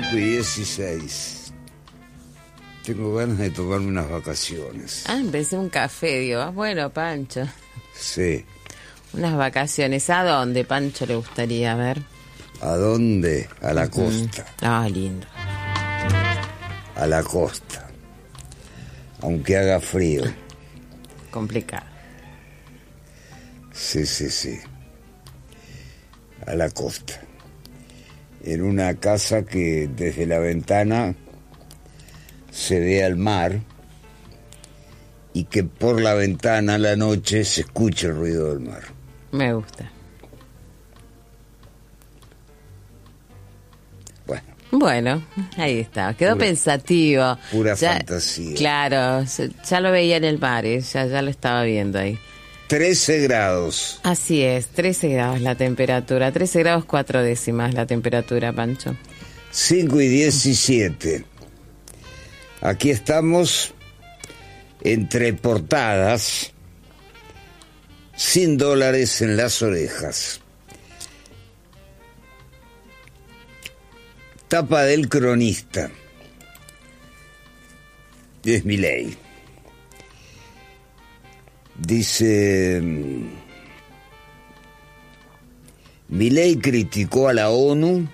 5:16. Tengo ganas de tomarme unas vacaciones. Empecé un café, digo. Bueno, Pancho. Sí. Unas vacaciones. ¿A dónde, Pancho, le gustaría ver? ¿A dónde? A la costa. Lindo. A la costa. Aunque haga frío. Complicado. Sí. A la costa. En una casa que desde la ventana se ve al mar y que por la ventana a la noche se escucha el ruido del mar. Me gusta. Bueno, ahí está. Quedó pensativo. Pura fantasía. Claro, ya lo veía en el mar, ya lo estaba viendo ahí. 13 grados. Así es, 13 grados la temperatura. 13 grados 4 décimas la temperatura, Pancho. 5:17. Aquí estamos entre portadas, sin dólares en las orejas. Tapa del Cronista. Es Milei. Dice: Milei criticó a la ONU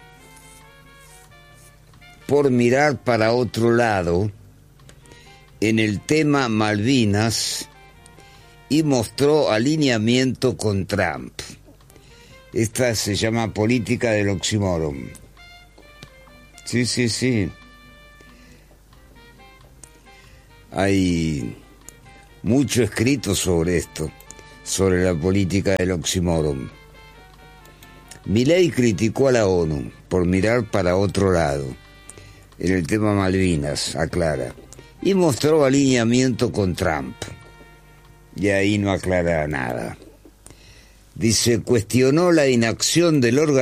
por mirar para otro lado en el tema Malvinas y mostró alineamiento con Trump. Esta se llama política del oxímoron. Sí. Hay mucho escrito sobre esto, sobre la política del oxímoron. Milei criticó a la ONU por mirar para otro lado en el tema Malvinas, aclara, y mostró alineamiento con Trump. Y ahí no aclara nada. Dice, cuestionó la inacción del organismo